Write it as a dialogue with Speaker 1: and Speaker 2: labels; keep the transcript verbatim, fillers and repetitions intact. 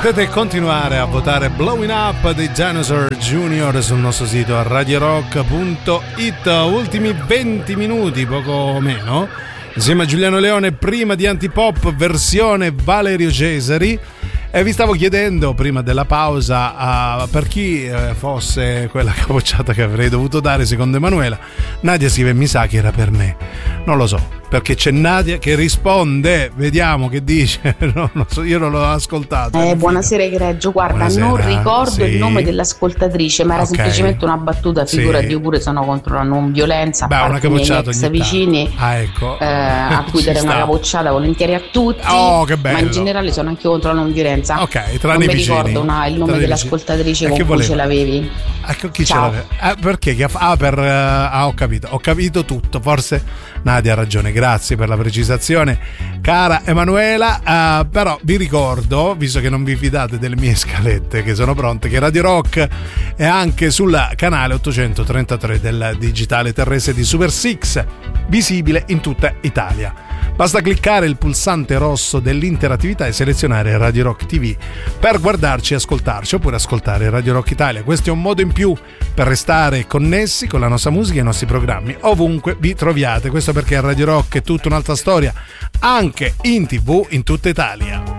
Speaker 1: Potete continuare a votare Blowing Up dei Dinosaur Junior sul nostro sito radio rock punto it. Ultimi venti minuti, poco meno, insieme a Giuliano Leone, prima di Antipop versione Valerio Cesari. E vi stavo chiedendo prima della pausa uh, per chi uh, fosse quella capocciata che avrei dovuto dare secondo Emanuela. Nadia scrive: mi sa che era per me. Non lo so, perché c'è Nadia che risponde, vediamo che dice. No, non so, io non l'ho ascoltato.
Speaker 2: Eh, buonasera egregio, guarda, buonasera. Non ricordo sì. il nome dell'ascoltatrice, ma era okay. semplicemente una battuta, figurati, sì. io pure sono contro la non violenza.
Speaker 1: Beh,
Speaker 2: a
Speaker 1: una
Speaker 2: parte i miei ex
Speaker 1: vicini, ah, ecco.
Speaker 2: eh, a cui dare una capocciata volentieri a tutti,
Speaker 1: oh, che bello.
Speaker 2: Ma in generale sono anche contro la non violenza.
Speaker 1: Ok, tra
Speaker 2: non
Speaker 1: i
Speaker 2: mi
Speaker 1: vicini.
Speaker 2: ricordo una, il nome dell'ascoltatrice con cui volevo? ce l'avevi.
Speaker 1: Ecco, chi Ciao. ce l'aveva? Eh, perché? Ah, per, uh, ah, ho capito, ho capito tutto. Forse Nadia ha ragione, grazie per la precisazione, cara Emanuela. Uh, però vi ricordo, visto che non vi fidate delle mie scalette che sono pronte, che Radio Rock è anche sul canale ottocentotrentatré del digitale terrestre di Super Six, visibile in tutta Italia. Basta cliccare il pulsante rosso dell'interattività e selezionare Radio Rock T V per guardarci e ascoltarci, oppure ascoltare Radio Rock Italia. Questo è un modo in più per restare connessi con la nostra musica e i nostri programmi ovunque vi troviate. Questo perché Radio Rock è tutta un'altra storia, anche in tivù in tutta Italia.